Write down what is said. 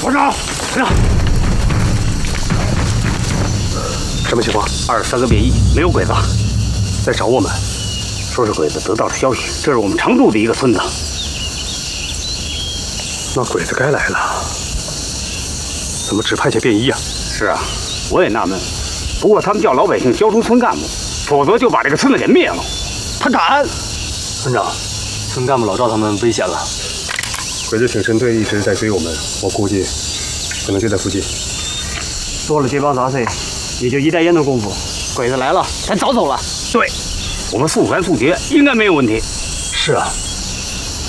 团长，团长， 什么情况 ？23个便衣，没有鬼子， 在找我们。 说是鬼子得到了消息，这是我们常住的一个村子。 那鬼子该来了，怎么只派遣便衣啊？ 是啊，我也纳闷。不过他们叫老百姓交出村干部，否则就把这个村子给灭了。他敢！ 村长，村干部老赵他们危险了。 鬼子挺身队一直在追我们，我估计可能就在附近。 多了这帮杂碎，也就一袋烟的功夫，鬼子来了，咱早走了。 对，我们速战速决，应该没有问题。 是啊。